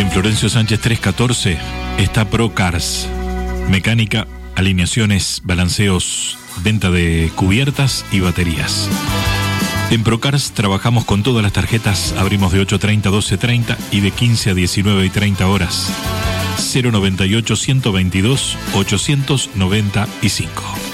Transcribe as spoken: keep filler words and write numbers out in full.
En Florencio Sánchez trescientos catorce está Procars. Mecánica, alineaciones, balanceos, venta de cubiertas y baterías. En Procars trabajamos con todas las tarjetas, abrimos de ocho treinta a doce treinta y de quince a diecinueve y treinta horas. cero noventa y ocho, ciento veintidós, ochocientos noventa y cinco.